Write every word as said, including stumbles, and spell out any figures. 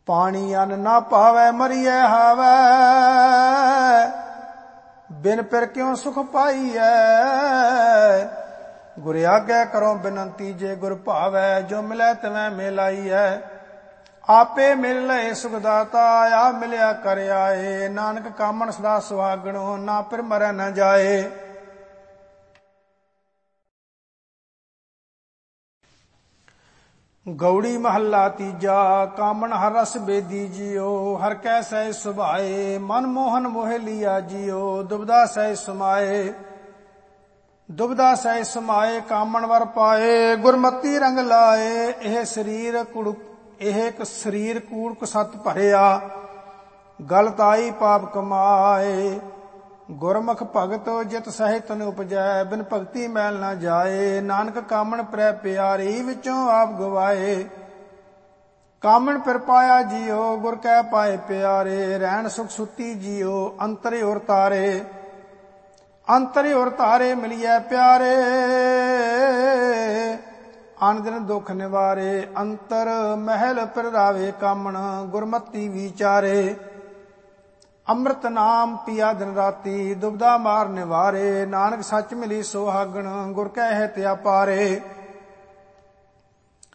ਪਾਣੀ ਅੰਨ ਨਾ ਪਾਵੈ ਮਰੀਐ ਹਾਵੈ, ਬਿਨ ਪਿਰ ਕਿਉ ਸੁਖ ਪਾਈਐ। ਗੁਰ ਆਗੈ ਕਰੋ ਬਿਨੰਤੀ, ਜੇ ਗੁਰ ਭਾਵੈ ਜੋ ਮਿਲੈ ਤਿਵੈ ਮਿਲਾਈਐ। ਆਪੇ ਮਿਲ ਲਏ ਸੁਖ ਦਾਤਾ, ਆ ਮਿਲਿਆ ਕਰ ਆਏ। ਨਾਨਕ ਕਾਮਣ ਸਦਾ ਸੁਹਾਗਣੋ, ਨਾ ਫਿਰ ਮਰੈ ਨ ਜਾਏ। ਗੌੜੀ ਮਹੱਲਾ ਤੀਜਾ। ਕਾਮਣ ਹਰ ਰਸ ਬੇਦੀ ਜਿਉ, ਹਰ ਕੈ ਸਹਿ ਸੁਭਾਏ। ਮਨ ਮੋਹਨ ਮੋਹਿ ਲੀਆ ਜਿਉ, ਦੁਬਦਾ ਸਹਿ ਸਮਾਏ। ਦੁਬਦਾ ਸਹਿ ਸਮਾਏ ਕਾਮਣ ਵਰ ਪਾਏ, ਗੁਰਮਤੀ ਰੰਗ ਲਾਏ। ਇਹ ਸਰੀਰ ਕੁੜ ਇਹ ਇੱਕ ਸਰੀਰ ਕੂੜ ਕੁਸਤ ਭਰਿਆ, ਗਲਤ ਆਈ ਪਾਪ ਕਮਾਏ। ਗੁਰਮੁਖ ਭਗਤ ਜਿਤ ਸਹਿਤ ਨ ਉਪਜੈ, ਬਿਨ ਭਗਤੀ ਮੈਲ ਨਾ ਜਾਏ। ਨਾਨਕ ਕਾਮਣ ਪ੍ਰੈ ਪਿਆਰੀ, ਵਿੱਚੋਂ ਆਪ ਗਵਾਏ। ਕਾਮਣ ਫਿਰ ਪਾਇਆ ਜਿਉ, ਗੁਰ ਕੈ ਪਾਏ ਪਿਆਰੇ। ਰਹਿਣ ਸੁਖ ਸੁਤੀ ਜਿਉ, ਅੰਤਰ ਔਰ ਤਾਰੇ। ਅੰਤਰ ਔਰ ਤਾਰੇ ਮਿਲਿਐ ਪਿਆਰੇ, ਅਨ ਦਿਨ ਦੁਖ ਨਿਵਾਰੇ। ਅੰਤਰ ਮਹਿਲ ਪਿਰਾਵੇ ਕਾਮਣ, ਗੁਰਮਤੀ ਵਿਚਾਰੇ। ਅੰਮ੍ਰਿਤ ਨਾਮ ਪੀਆ ਦਿਨ ਰਾਤੀ, ਦੁਬਦਾ ਮਾਰ ਨਿਵਾਰੇ। ਨਾਨਕ ਸੱਚ ਮਿਲੀ ਸੁਹਾਗਣ, ਗੁਰ ਕੈ ਹਿਤਿ ਅਪਾਰੇ।